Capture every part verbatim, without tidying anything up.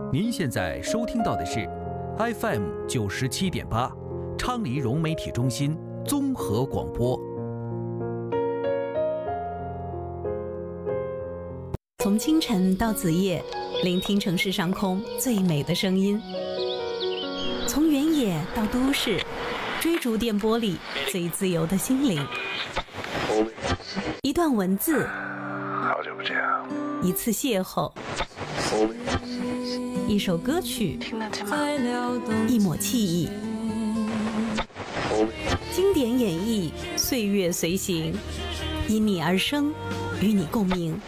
您现在收听到的是 F M 九十七点八，昌黎融媒体中心综合广播。 从清晨到子夜，聆听城市上空最美的声音；从原野到都市，追逐电波里最自由的心灵。一段文字， 好久不见啊！ 一次邂逅，一首歌曲， 听得见吗？ 一抹记忆，经典演绎，岁月随行，因你而生，与你共鸣。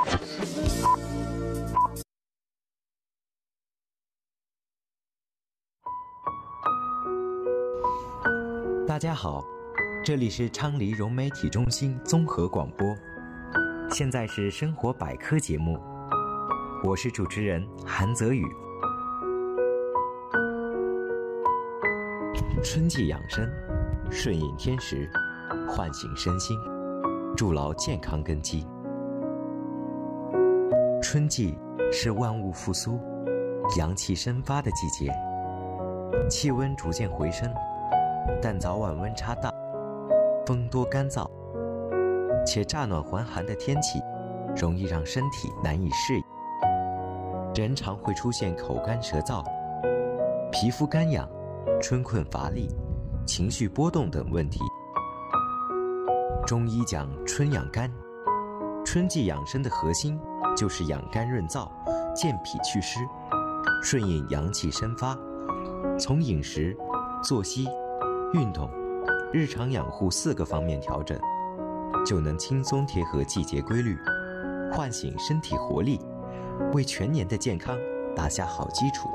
大家好，这里是昌黎融媒体中心综合广播，现在是生活百科节目，我是主持人韩泽宇。春季养生，顺应天时，唤醒身心，筑牢健康根基。春季是万物复苏、阳气生发的季节，气温逐渐回升，但早晚温差大，风多干燥，且乍暖还寒的天气容易让身体难以适应，人常会出现口干舌燥、皮肤干痒、春困乏力、情绪波动等问题。中医讲春养肝，春季养生的核心就是养肝润燥、健脾祛湿，顺应阳气生发，从饮食、作息、运动、日常养护四个方面调整，就能轻松贴合季节规律，唤醒身体活力，为全年的健康打下好基础。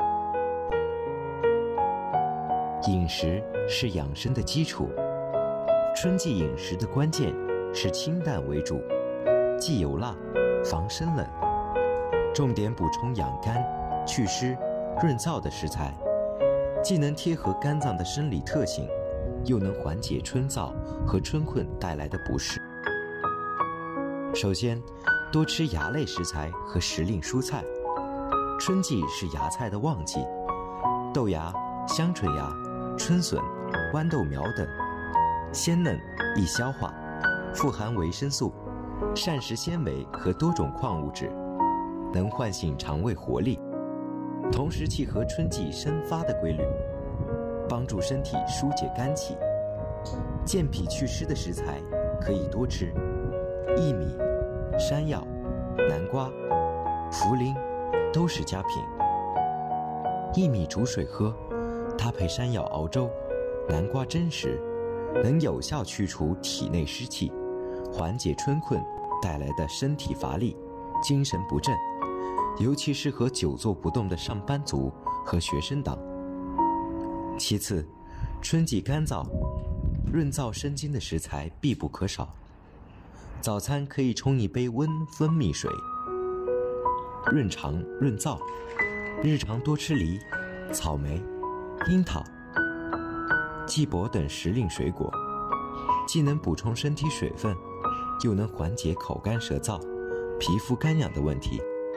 饮食是养生的基础，春季饮食的关键是清淡为主，忌油辣，防生冷，重点补充养肝、祛湿、润燥的食材，既能贴合肝脏的生理特性，又能缓解春燥和春困带来的不适。首先，多吃芽类食材和时令蔬菜。春季是芽菜的旺季，豆芽、香椿芽、春笋、豌豆苗等，鲜嫩易消化，富含维生素、膳食纤维和多种矿物质，能唤醒肠胃活力，同时契合春季生发的规律，帮助身体疏解肝气。健脾祛湿的食材可以多吃，薏米、山药、南瓜、茯苓都是佳品。薏米煮水喝，搭配山药熬粥、南瓜蒸食，能有效去除体内湿气，缓解春困带来的身体乏力、精神不振，尤其适合久坐不动的上班族和学生党。其次，春季干燥，润燥生津的食材必不可少。早餐可以冲一杯温蜂蜜水，润肠润燥。日常多吃梨、草莓、樱桃、荠柏等时令水果，既能补充身体水分，又能缓解口干舌燥、皮肤干痒的问题。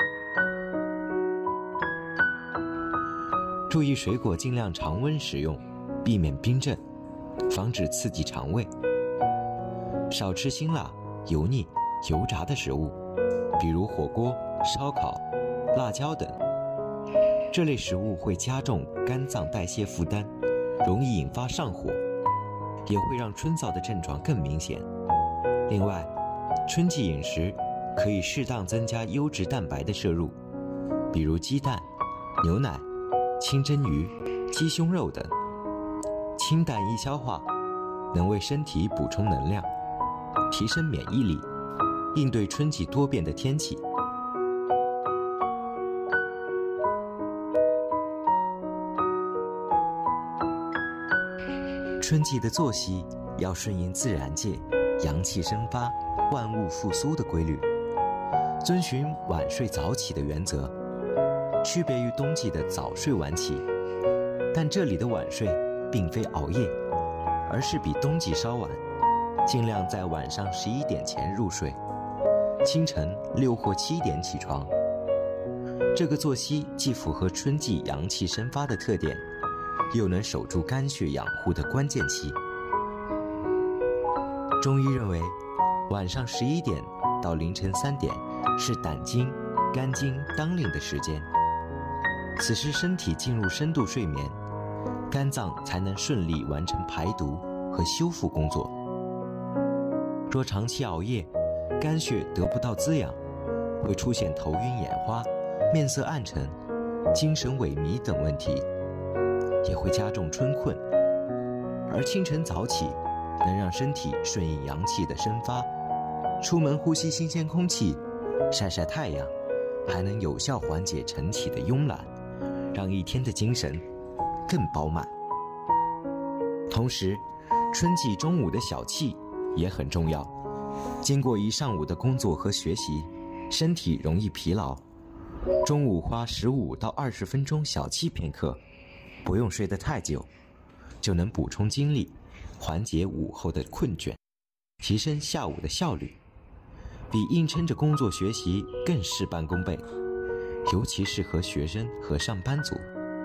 注意水果尽量常温食用，避免冰镇，防止刺激肠胃。少吃辛辣、油腻、油炸的食物，比如火锅、烧烤、辣椒等。这类食物会加重肝脏代谢负担，容易引发上火，也会让春燥的症状更明显。另外，春季饮食可以适当增加优质蛋白的摄入，比如鸡蛋、牛奶、清蒸鱼、鸡胸肉等，清淡易消化，能为身体补充能量，提升免疫力，应对春季多变的天气。春季的作息要顺应自然界阳气生发、万物复苏的规律，遵循晚睡早起的原则，区别于冬季的早睡晚起。但这里的晚睡并非熬夜，而是比冬季稍晚，尽量在晚上十一点前入睡，清晨六或七点起床。 这个作息既符合春季阳气生发的特点，又能守住肝血养护的关键期。中医认为，晚上十一点到凌晨三点是胆经、肝经当令的时间，此时身体进入深度睡眠，肝脏才能顺利完成排毒和修复工作。若长期熬夜，肝血得不到滋养，会出现头晕眼花、面色暗沉、精神萎靡等问题，也会加重春困。而清晨早起能让身体顺应阳气的生发，出门呼吸新鲜空气，晒晒太阳，还能有效缓解晨起的慵懒，让一天的精神更饱满。同时，春季中午的小憩也很重要。经过一上午的工作和学习，身体容易疲劳，中午花十五到二十分钟小憩片刻，不用睡得太久，就能补充精力，缓解午后的困倦，提升下午的效率，比硬撑着工作学习更事半功倍，尤其适合学生和上班族。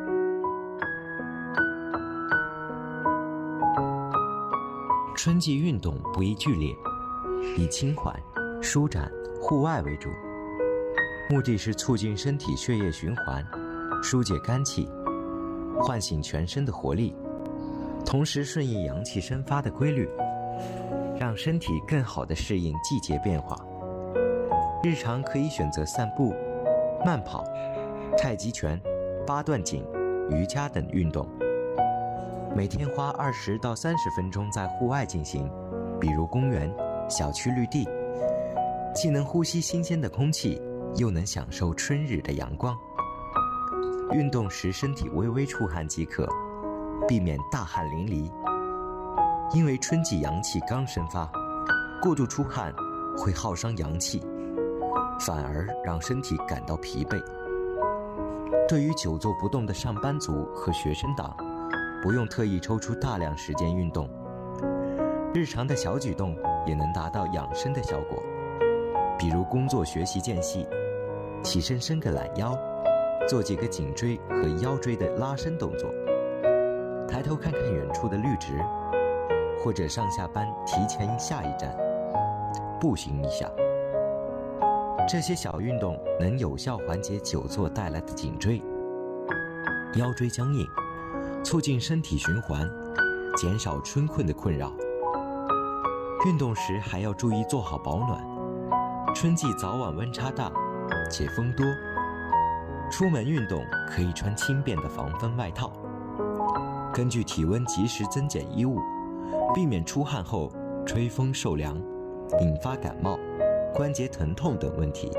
春季运动不宜剧烈，以轻缓、舒展、户外为主，目的是促进身体血液循环，疏解肝气，唤醒全身的活力，同时顺应阳气生发的规律，让身体更好地适应季节变化。日常可以选择散步、慢跑、太极拳、八段锦、瑜伽等运动，每天花二十到三十分钟在户外进行，比如公园、小区绿地，既能呼吸新鲜的空气，又能享受春日的阳光。运动时身体微微出汗即可，避免大汗淋漓。因为春季阳气刚生发，过度出汗会耗伤阳气，反而让身体感到疲惫。对于久坐不动的上班族和学生党，不用特意抽出大量时间运动，日常的小举动也能达到养生的效果。比如工作学习间隙，起身伸个懒腰，做几个颈椎和腰椎的拉伸动作，抬头看看远处的绿植，或者上下班提前下一站步行一下。这些小运动能有效缓解久坐带来的颈椎、腰椎僵硬，促进身体循环，减少春困的困扰。运动时还要注意做好保暖，春季早晚温差大，且风多，出门运动可以穿轻便的防风外套，根据体温及时增减衣物，避免出汗后吹风受凉，引发感冒、关节疼痛等问题。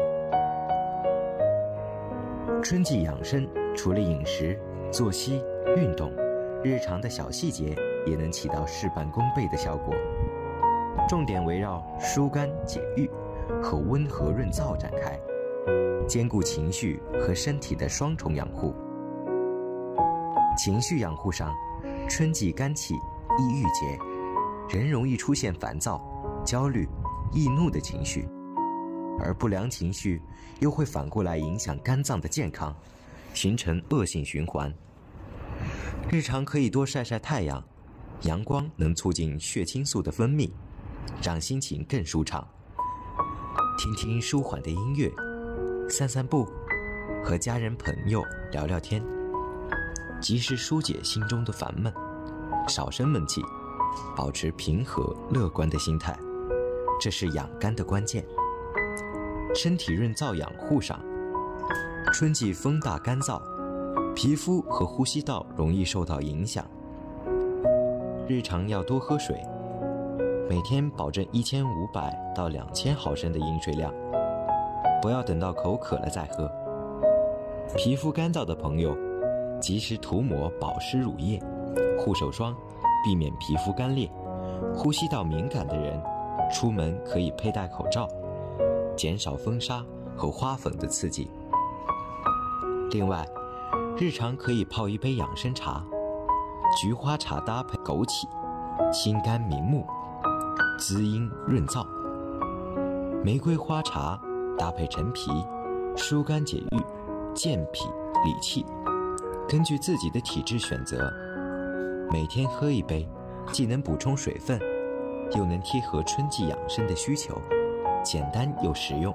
春季养生除了饮食、作息、运动，日常的小细节也能起到事半功倍的效果。重点围绕疏肝解郁和温和润燥展开，兼顾情绪和身体的双重养护。情绪养护上，春季肝气易郁结，人容易出现烦躁、焦虑、易怒的情绪，而不良情绪又会反过来影响肝脏的健康，形成恶性循环。日常可以多晒晒太阳，阳光能促进血清素的分泌，让心情更舒畅。听听舒缓的音乐，散散步，和家人朋友聊聊天，及时疏解心中的烦闷，少生闷气，保持平和乐观的心态，这是养肝的关键。身体润燥养护上，春季风大干燥，皮肤和呼吸道容易受到影响，日常要多喝水，每天保证一千五百到两千毫升的饮水量，不要等到口渴了再喝。皮肤干燥的朋友，及时涂抹保湿乳液、护手霜，避免皮肤干裂。呼吸道敏感的人，出门可以佩戴口罩，减少风沙和花粉的刺激。另外，日常可以泡一杯养生茶，菊花茶搭配枸杞，心肝明目，滋阴润燥；玫瑰花茶搭配陈皮，疏肝解郁， 健脾理气，根据自己的体质选择，每天喝一杯，既能补充水分，又能贴合春季养生的需求，简单又实用。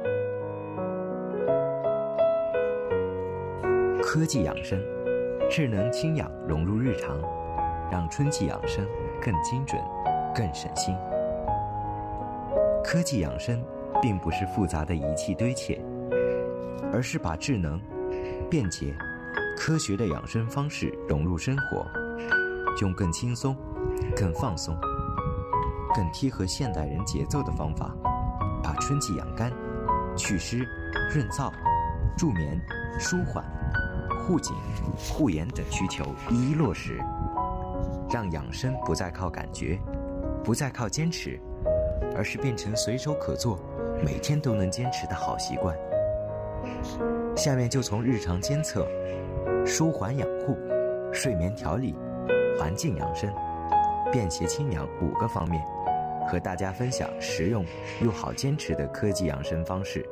科技养生，智能轻养融入日常，让春季养生更精准、更省心。科技养生并不是复杂的仪器堆砌，而是把智能、便捷、科学的养生方式融入生活，用更轻松、更放松、更贴合现代人节奏的方法，把春季养肝、祛湿、润燥、助眠、舒缓、护颈、护眼等需求一一落实，让养生不再靠感觉，不再靠坚持，而是变成随手可做，每天都能坚持的好习惯。下面就从日常监测、舒缓养护、睡眠调理、环境养生、便携清养五个方面，和大家分享实用又好坚持的科技养生方式。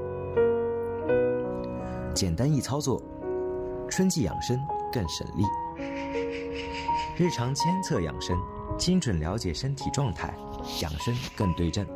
简单易操作，春季养生更省力。日常监测养生，精准了解身体状态，养生更对症。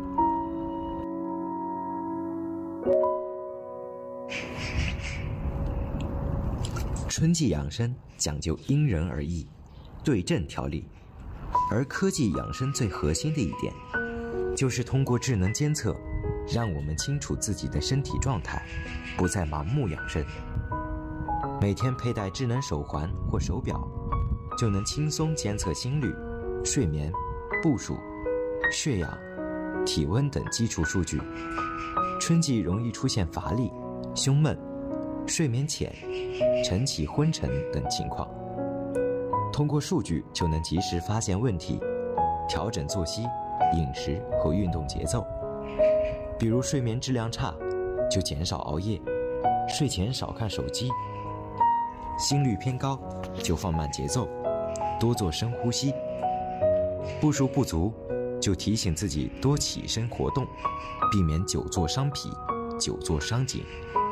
春季养生讲究因人而异，对症调理，而科技养生最核心的一点，就是通过智能监测，让我们清楚自己的身体状态，不再盲目养生。每天佩戴智能手环或手表，就能轻松监测心率、睡眠、步数、血氧、体温等基础数据。春季容易出现乏力、胸闷、睡眠浅、晨起昏沉等情况，通过数据就能及时发现问题，调整作息、饮食和运动节奏。比如睡眠质量差，就减少熬夜，睡前少看手机；心率偏高，就放慢节奏，多做深呼吸；步数不足，就提醒自己多起身活动，避免久坐伤脾、久坐伤颈。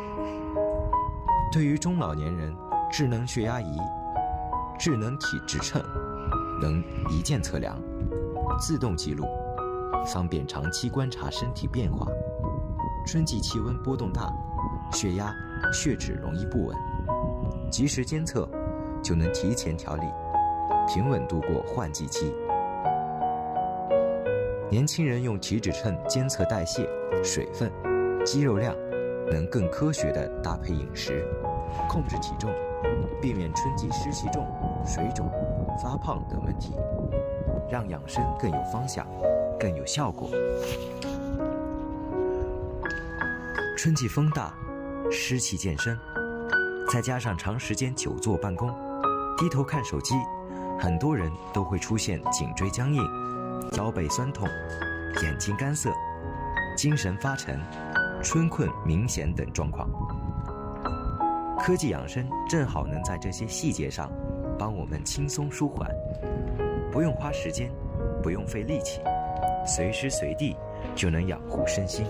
对于中老年人，智能血压仪、智能体脂秤能一键测量、自动记录，方便长期观察身体变化。春季气温波动大，血压、血脂容易不稳，及时监测就能提前调理，平稳度过换季期。年轻人用体脂秤监测代谢、水分、肌肉量，能更科学地搭配饮食，控制体重，避免春季湿气重、水肿、发胖等问题，让养生更有方向，更有效果。春季风大，湿气渐深，再加上长时间久坐办公、低头看手机，很多人都会出现颈椎僵硬、腰背酸痛、眼睛干涩、精神发沉、春困明显等状况。科技养生正好能在这些细节上帮我们轻松舒缓，不用花时间，不用费力气，随时随地就能养护身心。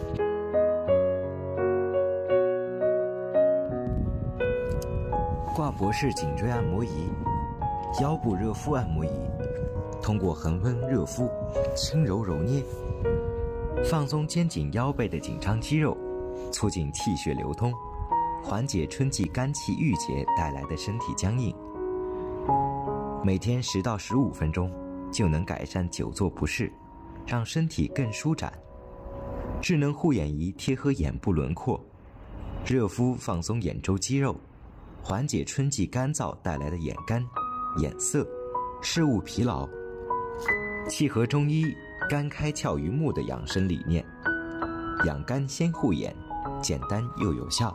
挂博士颈椎按摩仪、腰部热敷按摩仪，通过恒温热敷、轻柔揉捏，放松肩颈腰背的紧张肌肉，促进气血流通，缓解春季肝气郁结带来的身体僵硬。每天十到十五分钟就能改善久坐不适，让身体更舒展。智能护眼仪贴合眼部轮廓，热敷放松眼周肌肉，缓解春季干燥带来的眼干、眼涩、视物疲劳，契合中医肝开窍于目的养生理念，养肝先护眼，简单又有效。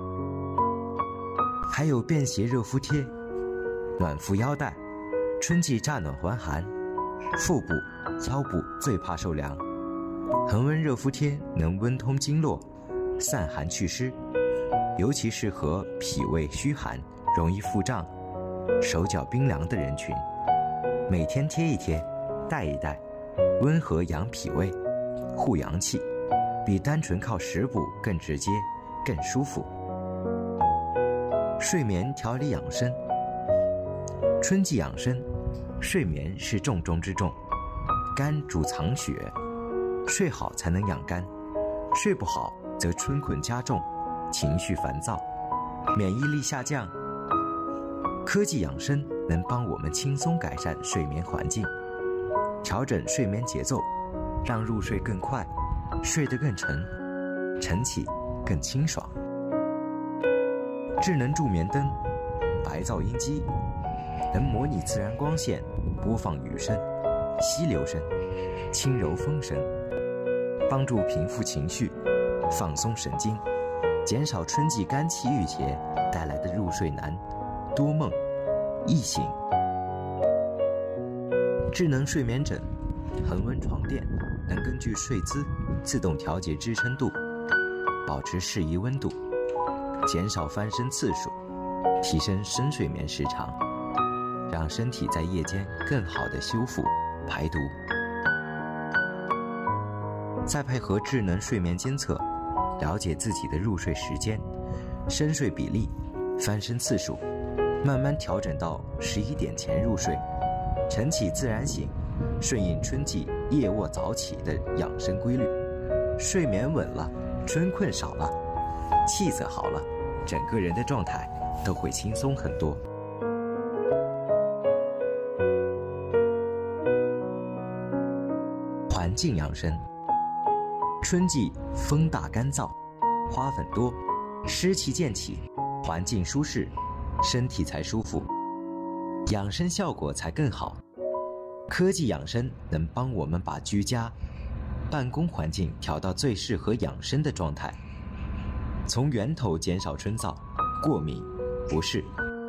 还有便携热敷贴，暖敷腰带，春季乍暖还寒，腹部、腰部最怕受凉。恒温热敷贴能温通经络，散寒祛湿，尤其适合脾胃虚寒、容易腹胀、手脚冰凉的人群。每天贴一贴，带一带，温和养脾胃，护阳气，比单纯靠食补更直接、更舒服。 睡眠调理养生。春季养生，睡眠是重中之重。肝主藏血，睡好才能养肝，睡不好则春困加重，情绪烦躁，免疫力下降。科技养生能帮我们轻松改善睡眠环境，调整睡眠节奏，让入睡更快，睡得更沉，晨起更清爽。智能助眠灯、白噪音机能模拟自然光线，播放雨声、溪流声、轻柔风声，帮助平复情绪，放松神经，减少春季肝气郁结带来的入睡难、多梦、易醒。智能睡眠枕、恒温床垫能根据睡姿自动调节支撑度，保持适宜温度，减少翻身次数，提升深睡眠时长，让身体在夜间更好的修复排毒。再配合智能睡眠监测，了解自己的入睡时间、深睡比例、翻身次数，慢慢调整到十一点前入睡，晨起自然醒，顺应春季夜卧早起的养生规律。睡眠稳了，春困少了，气色好了，整个人的状态都会轻松很多。环境养生。春季风大干燥，花粉多，湿气渐起，环境舒适，身体才舒服，养生效果才更好。科技养生能帮我们把居家、办公环境调到最适合养生的状态，从源头减少春燥、过敏、不适。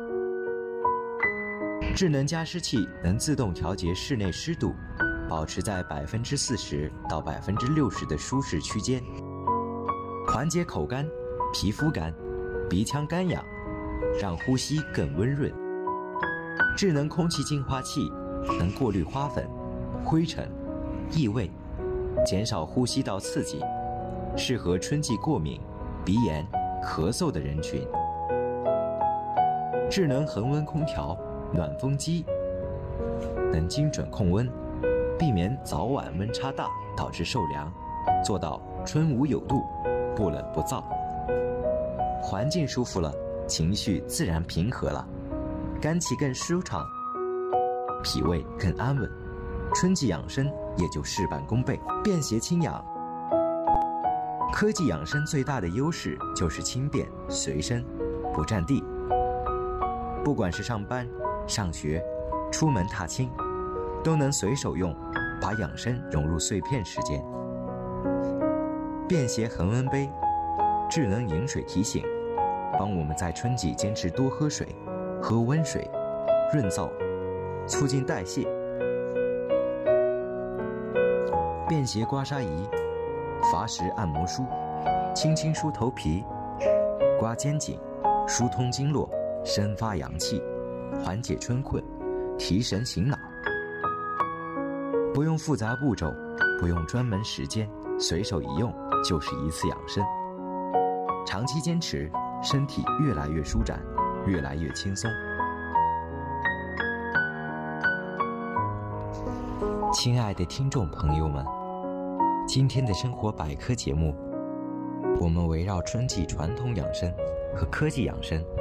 智能加湿器能自动调节室内湿度，保持在百分之四十到百分之六十的舒适区间，缓解口干、皮肤干、鼻腔干痒，让呼吸更温润。智能空气净化器能过滤花粉、灰尘、异味，减少呼吸道刺激，适合春季过敏、鼻炎、咳嗽的人群。智能恒温空调、暖风机能精准控温，避免早晚温差大导致受凉，做到春无有度，不冷不燥。环境舒服了，情绪自然平和了，肝气更舒畅，脾胃更安稳，春季养生也就事半功倍。便携轻养，科技养生最大的优势就是轻便随身，不占地。不管是上班、上学、出门踏青，都能随手用，把养生融入碎片时间。便携恒温杯，智能饮水提醒，帮我们在春季坚持多喝水，喝温水，润燥，促进代谢。便携刮痧仪，伐石按摩梳，轻轻梳头皮，刮肩颈，疏通经络，生发阳气，缓解春困，提神醒脑。不用复杂步骤，不用专门时间，随手一用就是一次养生。长期坚持，身体越来越舒展，越来越轻松。亲爱的听众朋友们，今天的生活百科节目，我们围绕春季传统养生和科技养生